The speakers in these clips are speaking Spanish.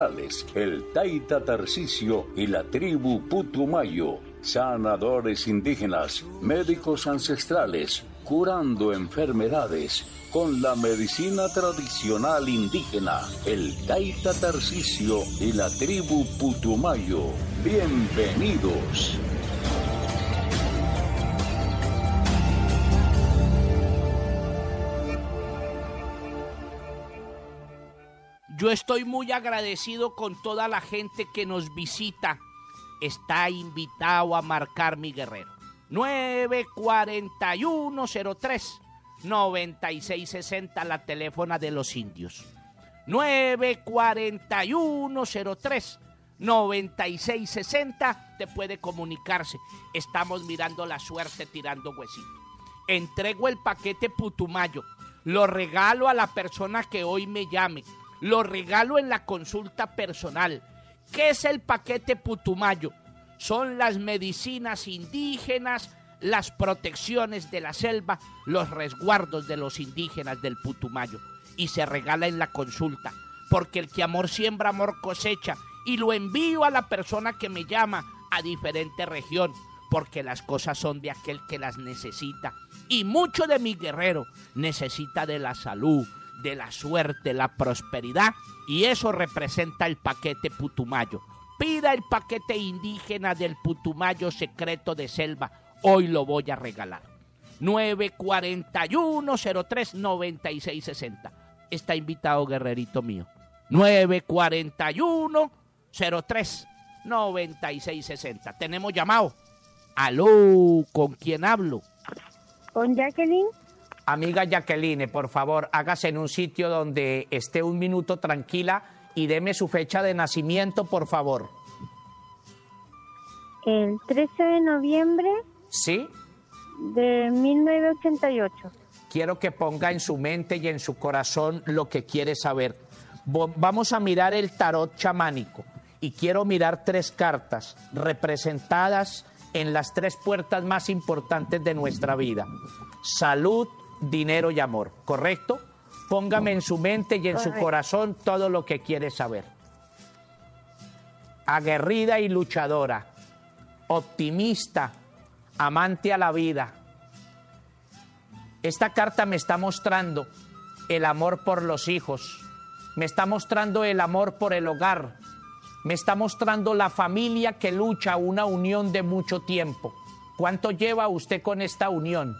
el Taita Tarcisio y la tribu Putumayo, sanadores indígenas, médicos ancestrales, curando enfermedades con la medicina tradicional indígena, el Taita Tarcisio y la tribu Putumayo. Bienvenidos. Yo estoy muy agradecido con toda la gente que nos visita. Está invitado a marcar mi guerrero. 941-03-9660, la teléfona de los indios. 941-03-9660, te puede comunicarse. Estamos mirando la suerte, tirando huesito. Entrego el paquete Putumayo. Lo regalo a la persona que hoy me llame. Lo regalo en la consulta personal. ¿Qué es el paquete Putumayo? Son las medicinas indígenas, las protecciones de la selva, los resguardos de los indígenas del Putumayo. Y se regala en la consulta, porque el que amor siembra, amor cosecha. Y lo envío a la persona que me llama a diferente región, porque las cosas son de aquel que las necesita. Y mucho de mi guerrero necesita de la salud, de la suerte, la prosperidad, y eso representa el paquete Putumayo. Pida el paquete indígena del Putumayo secreto de selva, hoy lo voy a regalar. 941-03-9660. Está invitado, guerrerito mío. 941-03-9660. Tenemos llamado. Aló, ¿con quién hablo? Con Jacqueline. Amiga Jacqueline, por favor, hágase en un sitio donde esté un minuto tranquila y deme su fecha de nacimiento, por favor. El 13 de noviembre. ¿Sí? De 1988. Quiero que ponga en su mente y en su corazón lo que quiere saber. Vamos a mirar el tarot chamánico y quiero mirar 3 cartas representadas en las 3 puertas más importantes de nuestra vida. Salud, dinero y amor, ¿correcto? Póngame en su mente y en su corazón todo lo que quiere saber. Aguerrida y luchadora, optimista, amante a la vida. Esta carta me está mostrando el amor por los hijos, me está mostrando el amor por el hogar, me está mostrando la familia que lucha, una unión de mucho tiempo. ¿Cuánto lleva usted con esta unión?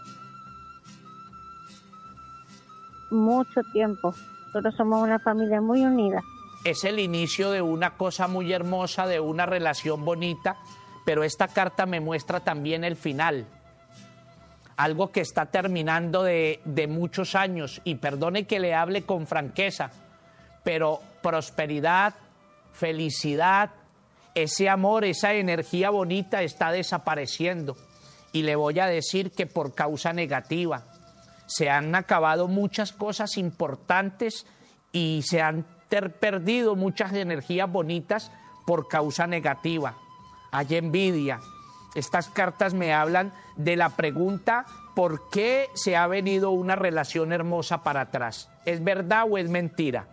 Mucho tiempo. Nosotros somos una familia muy unida. Es el inicio de una cosa muy hermosa, de una relación bonita, pero esta carta me muestra también el final. Algo que está terminando de muchos años, y perdone que le hable con franqueza, pero prosperidad, felicidad, ese amor, esa energía bonita está desapareciendo. Y le voy a decir que por causa negativa. Se han acabado muchas cosas importantes y se han perdido muchas energías bonitas por causa negativa. Hay envidia. Estas cartas me hablan de la pregunta: ¿por qué se ha venido una relación hermosa para atrás? ¿Es verdad o es mentira?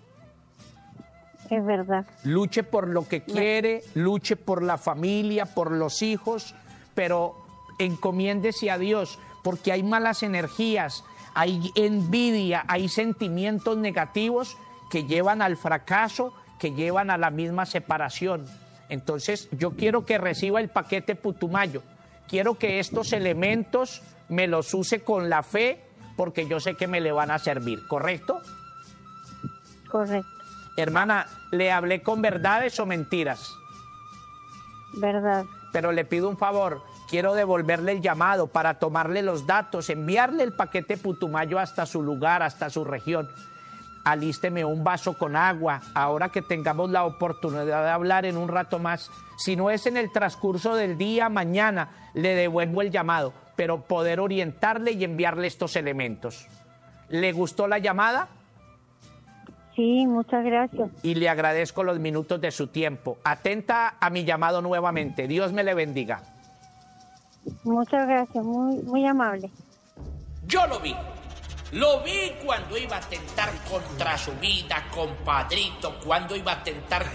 Es verdad. Luche por lo que quiere, luche por la familia, por los hijos, pero encomiéndese a Dios, porque hay malas energías, hay envidia, hay sentimientos negativos que llevan al fracaso, que llevan a la misma separación. Entonces yo quiero que reciba el paquete Putumayo, quiero que estos elementos me los use con la fe, porque yo sé que me le van a servir, ¿correcto? Correcto. Hermana, ¿le hablé con verdades o mentiras? Verdad. Pero le pido un favor, quiero devolverle el llamado para tomarle los datos, enviarle el paquete Putumayo hasta su lugar, hasta su región. Alísteme un vaso con agua, ahora que tengamos la oportunidad de hablar en un rato más. Si no es en el transcurso del día, mañana le devuelvo el llamado, pero poder orientarle y enviarle estos elementos. ¿Le gustó la llamada? Sí, muchas gracias. Y le agradezco los minutos de su tiempo. Atenta a mi llamado nuevamente. Dios me le bendiga. Muchas gracias, muy amable. Yo lo vi. Lo vi cuando iba a atentar contra su vida, compadrito, cuando iba a atentar